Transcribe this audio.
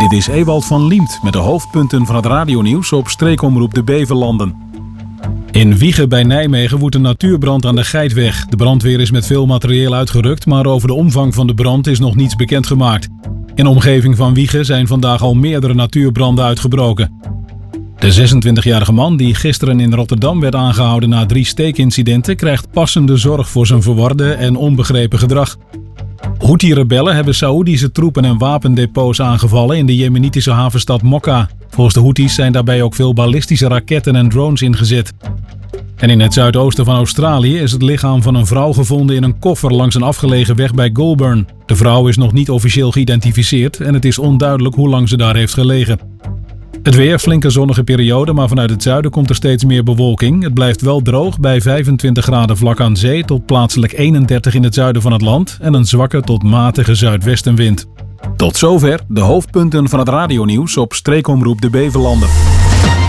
Dit is Ewald van Liemt met de hoofdpunten van het radionieuws op streekomroep de Beverlanden. In Wijchen bij Nijmegen woedt een natuurbrand aan de Geitweg. De brandweer is met veel materieel uitgerukt, maar over de omvang van de brand is nog niets bekendgemaakt. In de omgeving van Wijchen zijn vandaag al meerdere natuurbranden uitgebroken. De 26-jarige man die gisteren in Rotterdam werd aangehouden na 3 steekincidenten krijgt passende zorg voor zijn verwarde en onbegrepen gedrag. Houthi-rebellen hebben Saoedische troepen en wapendepots aangevallen in de jemenitische havenstad Mokka. Volgens de Houthis zijn daarbij ook veel ballistische raketten en drones ingezet. En in het zuidoosten van Australië is het lichaam van een vrouw gevonden in een koffer langs een afgelegen weg bij Goulburn. De vrouw is nog niet officieel geïdentificeerd en het is onduidelijk hoe lang ze daar heeft gelegen. Het weer, flinke zonnige periode, maar vanuit het zuiden komt er steeds meer bewolking. Het blijft wel droog bij 25 graden vlak aan zee tot plaatselijk 31 in het zuiden van het land en een zwakke tot matige zuidwestenwind. Tot zover de hoofdpunten van het radionieuws op streekomroep de Beverlanden.